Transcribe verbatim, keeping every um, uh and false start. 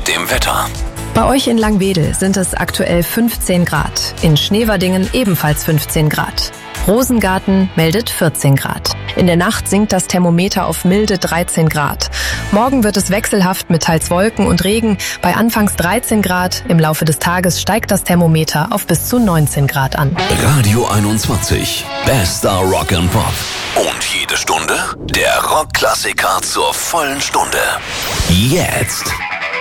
dem Wetter. Bei euch in Langwedel sind es aktuell fünfzehn Grad. In Schneverdingen ebenfalls fünfzehn Grad. Rosengarten meldet vierzehn Grad. In der Nacht sinkt das Thermometer auf milde dreizehn Grad. Morgen wird es wechselhaft mit teils Wolken und Regen bei anfangs dreizehn Grad. Im Laufe des Tages steigt das Thermometer auf bis zu neunzehn Grad an. Radio einundzwanzig. Bester Rock and Pop. Und jede Stunde der Rockklassiker zur vollen Stunde. Jetzt.